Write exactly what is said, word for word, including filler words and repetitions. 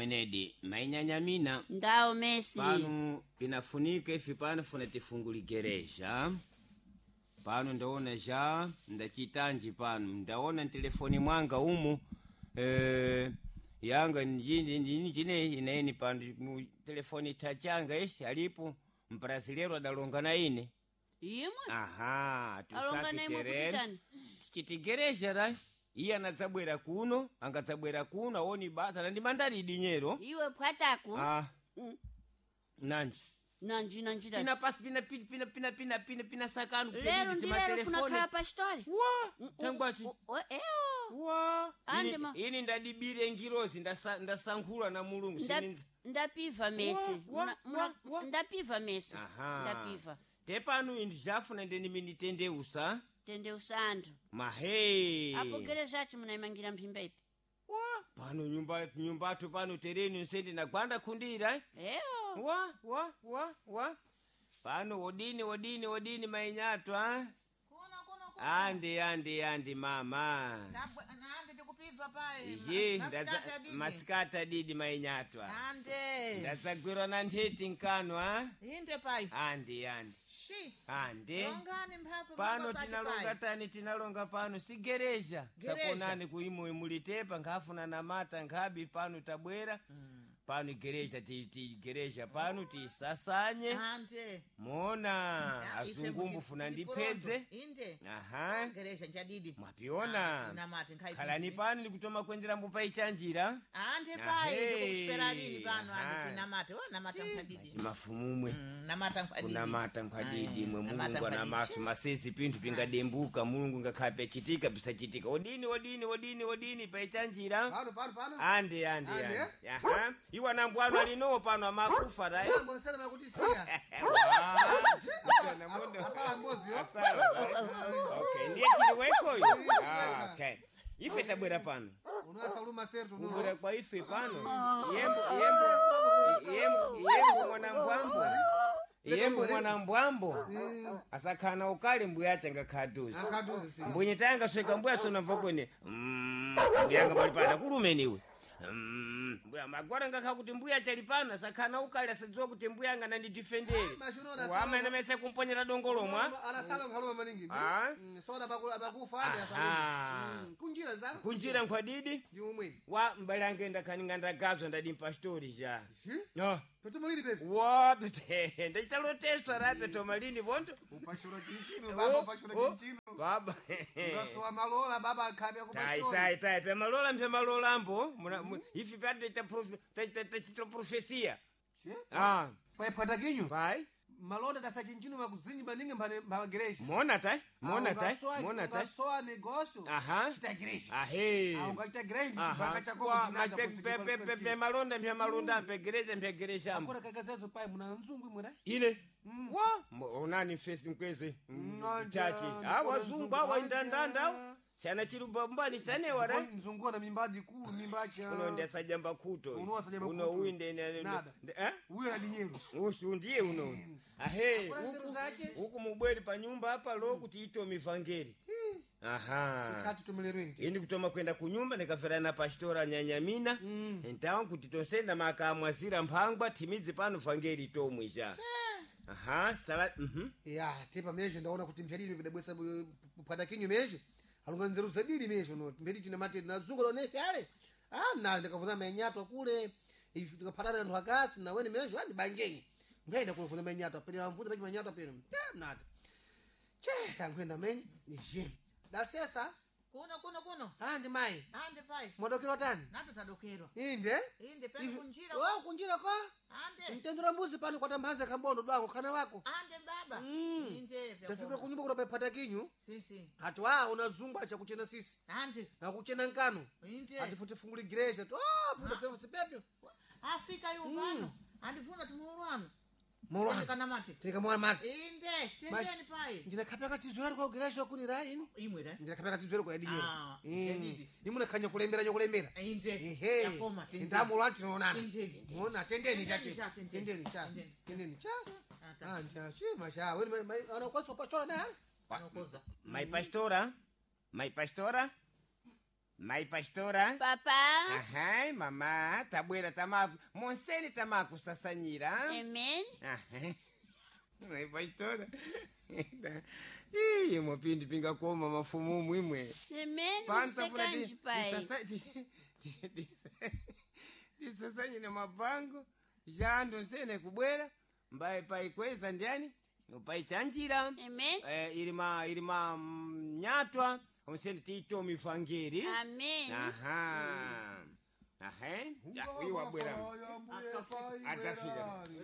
Zwenedi mainyanyamina Ndao Messi. Pano pinafunika ifi pano funa tifunguli gereja. Pano ndaona ja ndachitanji pano. Ndaona telefoni mwanga umu eh yanga njini njini chine inaeni pano telefoni tachanga esi alipo Mbrazilero adalonga na ine. Yemwe? Aha, Alonga na imwe tusaki chitigereja rai. Iya anadzabwera kuno, angadzabwera kuno aoni basa na ndimandari dinyero. Iwe pwataku. Ah. Mm. Nanji. Nanji nanji. Pina pas pina pina pina pina pina pina pina sakanu lero ndilero funa khala pastori. Wa, tangwachi. Eo. Wa. Ande Ini, ma. ini ndadibire ngirozi ndasa ndasankhula na mulungu sininza. Ndapiva Messi. Wa, wa, wa. Ndapiva Messi. Aha. Ndapiva. Tepano indijafuna ndeni minitende usa. Tende usando. Mahe. Apo gereja chi munaimangira mpimba ipi. Wa, pano nyumba nyumba tu pano tereni nsende na gwanda kundira. Eo. Wa, wa, wa, wa. Pano odini odini odini mainyato ha. Kuna kuna kuna. Andi andi andi mama. Ande ndikupiva pai. Ye ndaza maskata didi mainyato. Ande. Ndazagwira na ndeti nkano ha. Inde pai. Andi andi. Shi. Ande. Longani mphapo Pano tinalonga tani tinalonga pano si gereja. Sakonani kuimwe mulitepa ngafuna na mata ngabi pano tabwera. Mm. Pano gereja ti, ti gereja pano ti sasanye. Ande. Mona azungumbu funa ndipedze. Inde. Aha. Gereja njadidi. Mwapiona. Na mate ngai. Kalani pano ndikutoma kwendera mbupa ichanjira. Ande pai ndikukushpera lini pano ande tina mate. Wa na mata nkadidi. Mafumumwe. Na mata nkadidi. Kuna mata nkadidi mwe mulungu ana masu masezi pintu pingadembuka mulungu ngakhape chitika bisa chitika. Odini odini odini odini pa ichanjira. Pano pano pano. Ande ande ande. Aha. Iwa na mbwano alino pano amakufa rai. Mambo sana makutisia. Asala mbozi yo. Asala. Okay, ndiye chili weko yo. Ah, okay. Ife tabwera pano. Unaweza uluma setu no. Kubura kwa ife pano. Yembo yembo yembo yembo mwana mbwambo. Yembo mwana mbwambo. Asakana ukali mbuyacha ngakhaduzi. Ngakhaduzi si. Mbunye tanga sweka mbuya sona mvokone. Mm. Mbuyanga bali pana kulumeniwe. Mm. Mbuya magwara ngakha kuti mbuya chali pana sakana ukali asadziwa kuti mbuya anga nandidefendere. Wama nemese kumponyera dongolomwa. Anasala nghaloma maningi. Ah. Soda bakula bakufa ande asala. Kunjira nzangu. Kunjira nkwadidi? Ndi umwe. Wa mbalange ndakaninganda ndagazwa ndadi pastori ja. Si? No. Peto malini pepe. Wa pete. Ndachitaloteso ra peto malini bonto. Upashura chinchino baba upashura chinchino. Baba. Ngasowa malola baba akhabe ku pastori. Tai tai tai pe malola mpe malola mbo. Ifi pande ta prof ta ta profesia. Si? Ah. Pai patakinyo. Pai. Malonda dasa chinchino makuzinyi baninge mbane magereshi. Mona tai? Mona tai? Mona tai? Ngasowa negócio. Aha. Kita gereshi. Ahe. Ah, ungachita gereshi chipanga chako kutinada. Pe pe pe malonda mpe malonda mpe gereja mpe gereja. Akora kagazazo pai muna nzungu mwera. Ile. Wa, unani face mkweze. Chachi. Ah, wazungu wa indandanda. Sana chiruba mbani sane wara. Nzungu na mimbadi kulu mimbacha. Uno ndesa jamba kuto. Uno sajamba kuto. Uno uinde nada. Eh? Uwe na dinyeru. Usu ndiye uno. Ahe. Huku mubweri pa nyumba hapa lo kuti ito mivangeri. Aha. Ikati tumelerenti. Indi kutoma kwenda kunyumba nikafera na pastora nyanyamina. Mm. Entawa kuti tosenda makamwazira mpangwa timizi pano vangeri tomwisha. Aha, sala mhm. Ya, tepa meje ndaona kuti mpyalini kudabwesa pada kinyo meje. Alunga nzeru zadili meje no. Mpyali china mate na zungu lo nefe ale. Ah, na ndikavuna menyato kule. Ifi tukapatana ndo hakasi na weni meje ani banjeni. Ngaenda kufuna menyato pele mvuta pele menyato pele. Ya, nada. Che, kankwenda menye ni je. Dalsesa? Kuna kuna kuna. Andi mai. Ande pai. Modokero tani? Nato tadokero. Inde? Inde pele kunjira. Oh, kunjira kwa? Ande. Mtendura mbuzi pano kwa tambanza kambondo dwangu kana wako. Ande baba. Mm. Inde. Tafika kunyumba kuna pepata kinyu. Sisi. Hatu ah unazungwa cha kuchena sisi. Ande. Na kuchena nkano. Inde. Hadi futi funguli gereja tu. Ah, puta fevo sipepyo. Afrika yu pano. Ande funa tumuruano. Moro. Kana mate. Teka mwana mate. Inde. Tendeni pai. Ndina kapaka tizura kwa gereja kuni ra ino. Imwe. Ndina kapaka tizura kwa yadinyo. Ah. Ndidi. Nimuna kanya kulembera nyo kulembera. Inde. Ehe. Yakoma tendeni. Ndamu lwanti nonana. Tendeni. Mona tendeni chate. Tendeni. Tendeni cha. Tendeni. Tendeni cha. Ah, Ah, cha chima cha. Wewe ana kwa pastora na. Anokoza. My pastora. My pastora. mai pastora Papa. ahai mama tabwera tamaku monseni tamaku sasanyira Amen. ahai mai pastora ii mopindi pinga koma mafumu mwimwe Amen. pano tafuna Msekanji pai. tisasanyire mabango jando nsene kubwera mbaye paikweza ndiani upaichanjira Amen. eh, ilima ilima mnyatwa onsene tito mifangiri Amen. aha aha ya iwa bwera atafika